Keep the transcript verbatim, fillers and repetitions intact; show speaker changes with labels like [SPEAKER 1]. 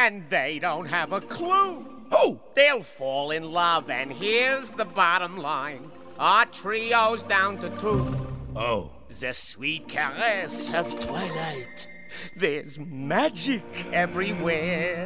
[SPEAKER 1] and they don't have a clue.
[SPEAKER 2] Who?
[SPEAKER 1] They'll fall in love, and here's the bottom line. Our trio's down to two.
[SPEAKER 2] Oh.
[SPEAKER 1] The sweet caress of twilight. There's magic everywhere.